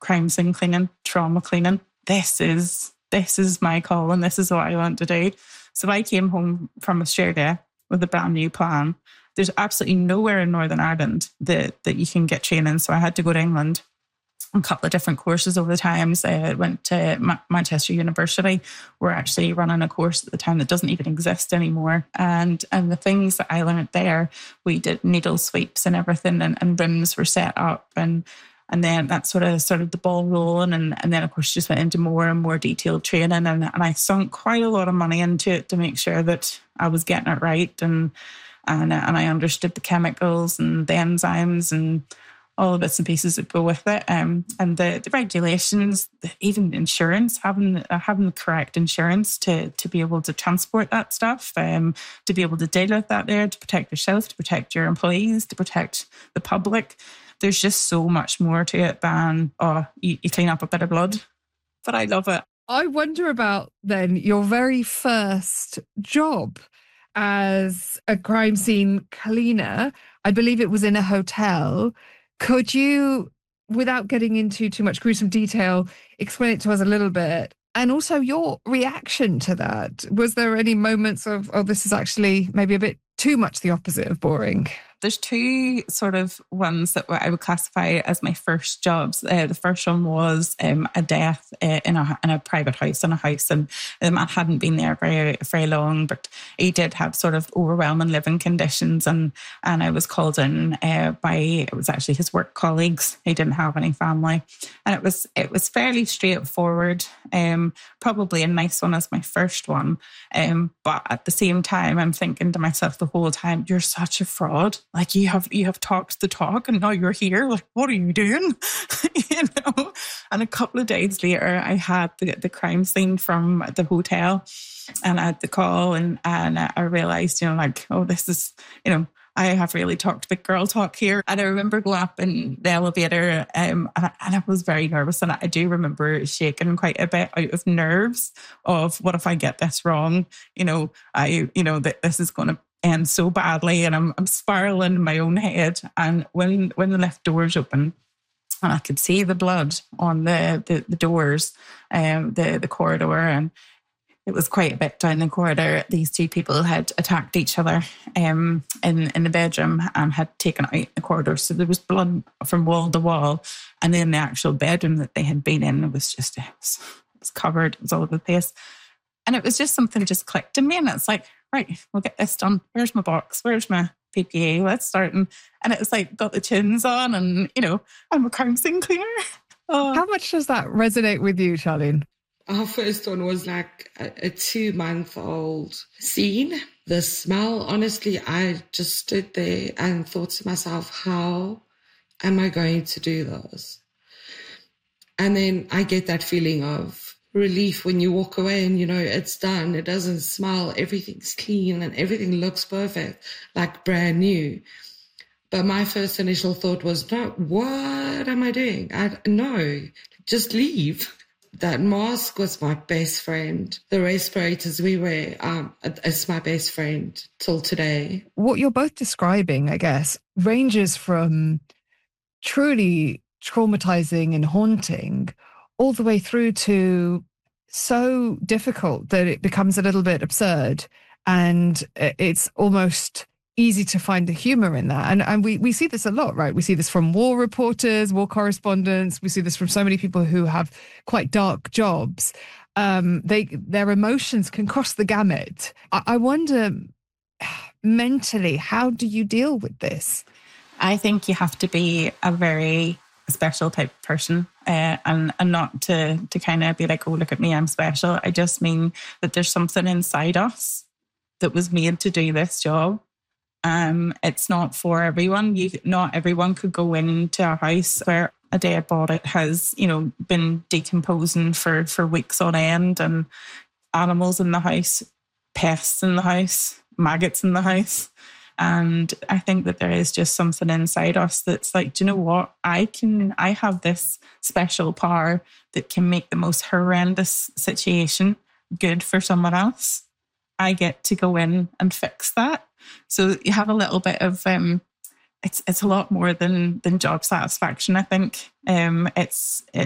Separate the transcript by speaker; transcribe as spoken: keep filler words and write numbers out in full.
Speaker 1: crime scene cleaning, trauma cleaning. This is this is my call and this is what I want to do. So I came home from Australia with a brand new plan. There's absolutely nowhere in Northern Ireland that, that you can get training. So I had to go to England, a couple of different courses over the times. I went to Ma- Manchester University. We're actually running a course at the time that doesn't even exist anymore. And and the things that I learned there, we did needle sweeps and everything, and, and rooms were set up. And and then that sort of started the ball rolling. And, and then, of course, just went into more and more detailed training. And, and I sunk quite a lot of money into it to make sure that I was getting it right. And, and, and I understood the chemicals and the enzymes and all the bits and pieces that go with it, um, and the, the regulations, even insurance, having uh, having the correct insurance to to be able to transport that stuff, um, to be able to deal with that there, to protect yourself, to protect your employees, to protect the public. There's just so much more to it than, oh, you, you clean up a bit of blood. But I love it.
Speaker 2: I wonder about then your very first job as a crime scene cleaner. I believe it was in a hotel. Could you, without getting into too much gruesome detail, explain it to us a little bit? And also your reaction to that. Was there any moments of, oh, this is actually maybe a bit too much the opposite of boring?
Speaker 1: There's two sort of ones that I would classify as my first jobs. Uh, the first one was um, a death uh, in a in a private house, in a house, and the man hadn't been there very very long, but he did have sort of overwhelming living conditions, and and I was called in uh, by, it was actually his work colleagues. He didn't have any family, and it was it was fairly straightforward. Um, probably a nice one as my first one, um, but at the same time, I'm thinking to myself the whole time, you're such a fraud. Like you have you have talked the talk and now you're here. Like, what are you doing? you know? And a couple of days later, I had the, the crime scene from the hotel, and I had the call, and, and I realised, you know, like, oh, this is, you know, I have really talked big girl talk here. And I remember going up in the elevator, um, and, I, and I was very nervous. And I do remember shaking quite a bit out of nerves of, what if I get this wrong? You know, I, you know, that this is going to end so badly, and I'm I'm spiraling in my own head. And when when the lift doors open, and I could see the blood on the the, the doors, um, the the corridor, and it was quite a bit down the corridor. These two people had attacked each other um, in in the bedroom and had taken out the corridor. So there was blood from wall to wall, and then the actual bedroom that they had been in, it was just it was, it was covered. It was all over the place. And it was just something that just clicked in me. And it's like, right, we'll get this done. Where's my box? Where's my P P A? Let's start. And, and it was like, got the chins on, and, you know, I'm a crime scene cleaner. Oh.
Speaker 2: How much does that resonate with you, Charlene?
Speaker 3: Our first one was like a, a two-month-old scene. The smell, honestly, I just stood there and thought to myself, how am I going to do this? And then I get that feeling of relief when you walk away and, you know, it's done. It doesn't smell. Everything's clean and everything looks perfect, like brand new. But my first initial thought was, no, what am I doing? I, no, just leave. That mask was my best friend. The respirators we wear, um, it's my best friend till today.
Speaker 2: What you're both describing, I guess, ranges from truly traumatizing and haunting all the way through to so difficult that it becomes a little bit absurd, and it's almost easy to find the humor in that. And and we, we see this a lot, right? We see this from war reporters, war correspondents. We see this from so many people who have quite dark jobs. Um, they their emotions can cross the gamut. I, I wonder, mentally, how do you deal with this?
Speaker 1: I think you have to be a very special type of person, uh, and and not to to kind of be like, oh, look at me, I'm special. I just mean that there's something inside us that was made to do this job. Um, it's not for everyone. You, not everyone could go into a house where a dead body has, you know, been decomposing for for weeks on end, and animals in the house, pests in the house, maggots in the house. And I think that there is just something inside us that's like, do you know what? I can, I have this special power that can make the most horrendous situation good for someone else. I get to go in and fix that. So you have a little bit of, um, it's it's a lot more than than job satisfaction, I think. Um, it's it,